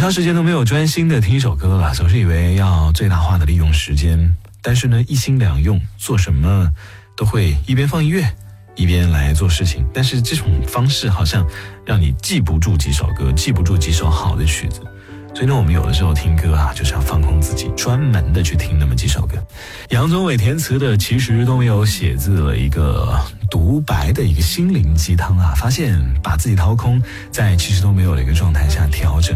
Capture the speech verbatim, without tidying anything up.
长时间都没有专心的听一首歌了，总是以为要最大化的利用时间，但是呢一心两用，做什么都会一边放音乐一边来做事情，但是这种方式好像让你记不住几首歌，记不住几首好的曲子。所以呢我们有的时候听歌啊，就是要放空自己，专门的去听那么几首歌。杨宗纬填词的其实都没有写字了一个独白的一个心灵鸡汤啊，发现把自己掏空，在其实都没有的一个状态下调整